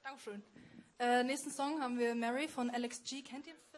Dankeschön. Nächsten Song haben wir Mary von Alex G. Kennt ihr?